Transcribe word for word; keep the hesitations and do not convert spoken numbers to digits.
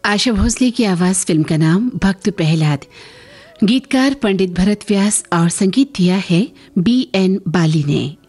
आशा भोसले की आवाज। फिल्म का नाम भक्त प्रहलाद। गीतकार पंडित भरत व्यास और संगीत दिया है बी एन बाली ने।